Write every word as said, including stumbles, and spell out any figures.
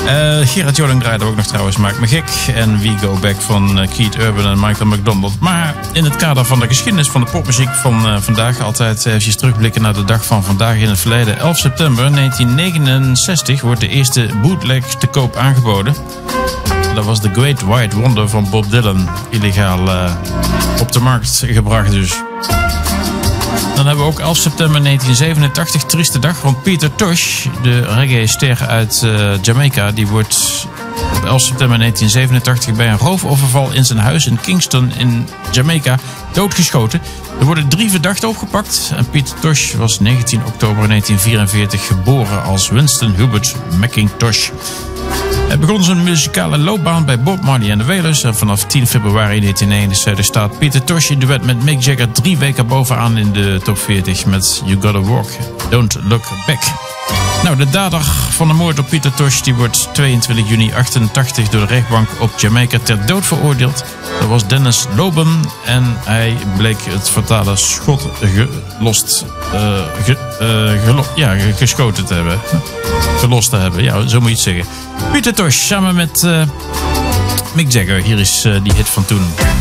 Uh, Gerard Joling draaide ook nog trouwens, Maak me gek. En We Go Back van uh, Keith Urban en Michael McDonald. Maar in het kader van de geschiedenis van de popmuziek van uh, vandaag... altijd eventjes terugblikken naar de dag van vandaag in het verleden. elf september negentien negenenzestig wordt de eerste bootleg te koop aangeboden. Dat was The Great White Wonder van Bob Dylan. Illegaal uh, op de markt gebracht dus. Dan hebben we ook elf september negentien zevenentachtig, trieste dag. Want Peter Tosh, de reggae-ster uit uh, Jamaica... die wordt op elf september negentien zevenentachtig bij een roofoverval in zijn huis in Kingston in Jamaica doodgeschoten. Er worden drie verdachten opgepakt. En Peter Tosh was negentien oktober negentien vierenveertig geboren als Winston Hubert McIntosh. Hij begon zijn muzikale loopbaan bij Bob Marley en de Wailers. En vanaf tien februari negentien negenenzeventig staat Peter Tosh in duet met Mick Jagger drie weken bovenaan in de top veertig met You Gotta Walk, Don't Look Back. Nou, de dader van de moord op Peter Tosh die wordt tweeëntwintig juni achtentachtig door de rechtbank op Jamaica ter dood veroordeeld. Dat was Dennis Loban en hij bleek het fatale schot gelost, uh, ge, uh, gelo- ja, geschoten te hebben. Gelost te hebben, ja, zo moet je het zeggen. Peter Tosh samen met uh, Mick Jagger. Hier is uh, die hit van toen.